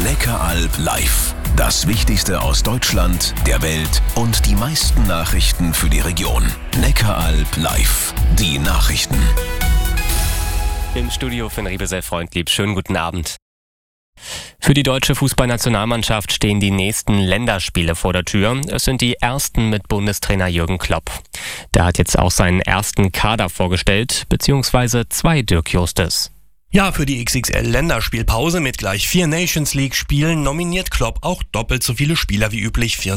Neckaralb live. Das Wichtigste aus Deutschland, der Welt und die meisten Nachrichten für die Region. Neckaralb live. Die Nachrichten. Im Studio Finn Riebesell freundlieb. Schönen guten Abend. Für die deutsche Fußballnationalmannschaft stehen die nächsten Länderspiele vor der Tür. Es sind die ersten mit Bundestrainer Jürgen Klopp. Der hat jetzt auch seinen ersten Kader vorgestellt, beziehungsweise 2 Dirk Justes. Ja, für die XXL-Länderspielpause mit gleich 4 Nations-League-Spielen nominiert Klopp auch doppelt so viele Spieler wie üblich,